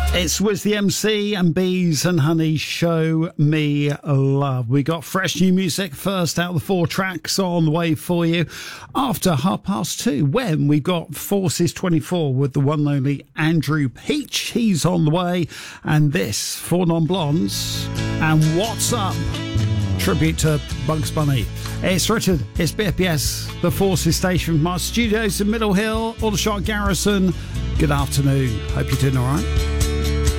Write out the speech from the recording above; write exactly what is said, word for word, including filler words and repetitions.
It's Wiz the M C and Bees and Honey, Show Me Love. We got fresh new music first out of the four tracks on the way for you after half past two, when we've got Forces twenty-four with the one and only Andrew Peach. He's on the way. And this, Four Non Blondes and What's Up? Tribute to Bugs Bunny. It's Richard, it's B F B S, the Forces station from our studios in Middle Hill, Aldershot Garrison. Good afternoon. Hope you're doing all right.